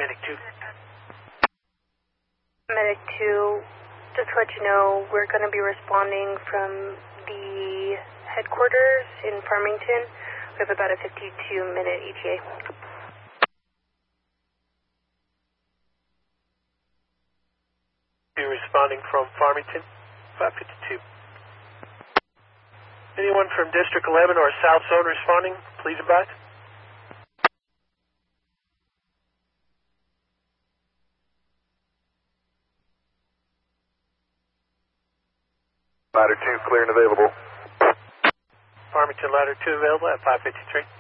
Medic 2. Medic 2, just to let you know, we're going to be responding from the headquarters in Farmington. We have about a 52-minute ETA. You're responding from Farmington, 552. Anyone from District 11 or South Zone responding, please advise. Ladder 2 clear and available. Farmington Ladder 2 available at 553.